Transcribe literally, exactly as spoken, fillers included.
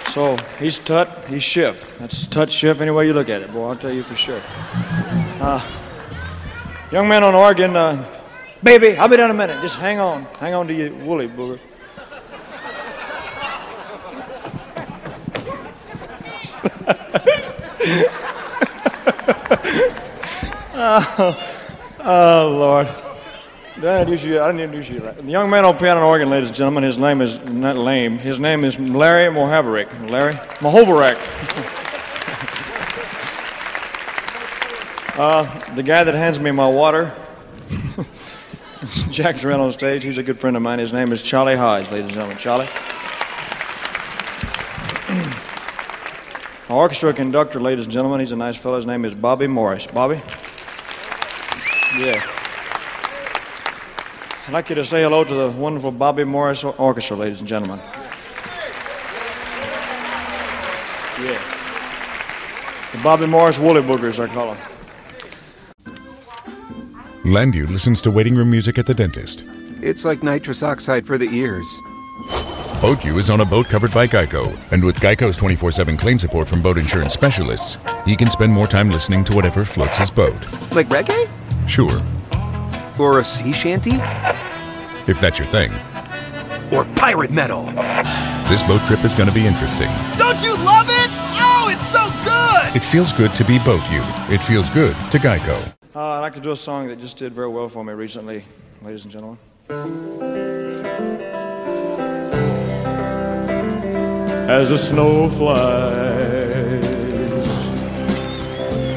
So he's Tut, he's Schiff. That's Tut Schiff any way you look at it, boy, I'll tell you for sure. Uh, young man on organ, uh, baby, I'll be down in a minute. Just hang on. Hang on to your woolly booger. oh, oh, Lord. Did I introduce you? I didn't introduce you. The young man on piano and organ, ladies and gentlemen, his name is not lame. His name is Larry Mohaverick. Larry Mohoverack. uh, the guy that hands me my water, Jack's around on stage. He's a good friend of mine. His name is Charlie Hodge, ladies and gentlemen. Charlie. Our orchestra conductor, ladies and gentlemen, he's a nice fellow. His name is Bobby Morris. Bobby? Yeah. I'd like you to say hello to the wonderful Bobby Morris Orchestra, ladies and gentlemen. Yeah. The Bobby Morris Woolly Boogers, I call them. Landu listens to waiting room music at the dentist. It's like nitrous oxide for the ears. Boat U is on a boat covered by Geico, and with Geico's twenty-four seven claim support from boat insurance specialists, he can spend more time listening to whatever floats his boat. Like reggae? Sure. Or a sea shanty? If that's your thing. Or pirate metal? This boat trip is going to be interesting. Don't you love it? Oh, it's so good! It feels good to be Boat U. It feels good to Geico. Uh, I'd like to do a song that just did very well for me recently, ladies and gentlemen. As the snow flies